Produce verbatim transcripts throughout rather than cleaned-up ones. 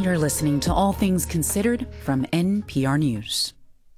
You're listening to All Things Considered from N P R News.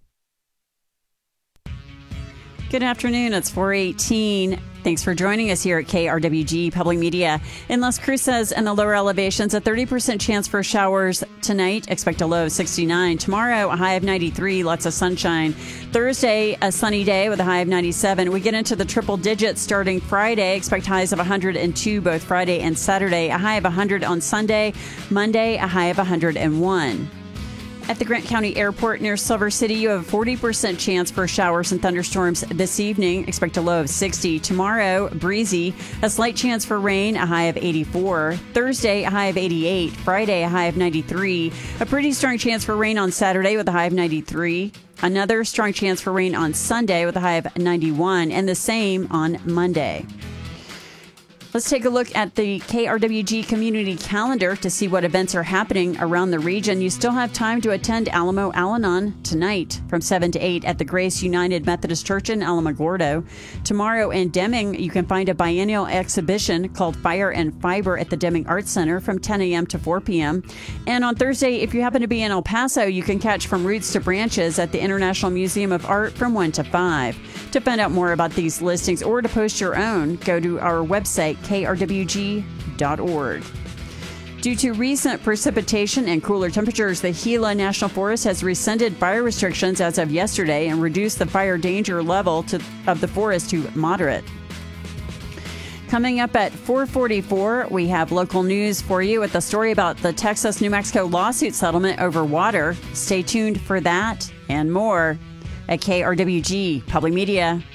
Good afternoon. It's four eighteen. Thanks for joining us here at K R W G Public Media. In Las Cruces and the lower elevations, a thirty percent chance for showers tonight. Expect a low of sixty-nine. Tomorrow, a high of ninety-three. Lots of sunshine. Thursday, a sunny day with a high of ninety-seven. We get into the triple digits starting Friday. Expect highs of one hundred two both Friday and Saturday. A high of one hundred on Sunday. Monday, a high of one hundred one. At the Grant County Airport near Silver City, you have a forty percent chance for showers and thunderstorms this evening. Expect a low of sixty. Tomorrow, breezy. A slight chance for rain, a high of eighty-four. Thursday, a high of eighty-eight. Friday, a high of ninety-three. A pretty strong chance for rain on Saturday with a high of ninety-three. Another strong chance for rain on Sunday with a high of ninety-one. And the same on Monday. Let's take a look at the K R W G community calendar to see what events are happening around the region. You still have time to attend Alamo Al-Anon tonight from seven to eight at the Grace United Methodist Church in Alamogordo. Tomorrow in Deming, you can find a biennial exhibition called Fire and Fiber at the Deming Arts Center from ten a.m. to four p.m. And on Thursday, if you happen to be in El Paso, you can catch From Roots to Branches at the International Museum of Art from one to five. To find out more about these listings or to post your own, go to our website, K R W G dot org. Due to recent precipitation and cooler temperatures, the Gila National Forest has rescinded fire restrictions as of yesterday and reduced the fire danger level to, of the forest to moderate. Coming up at four forty-four, we have local news for you with the story about the Texas-New Mexico lawsuit settlement over water. Stay tuned for that and more at K R W G Public Media.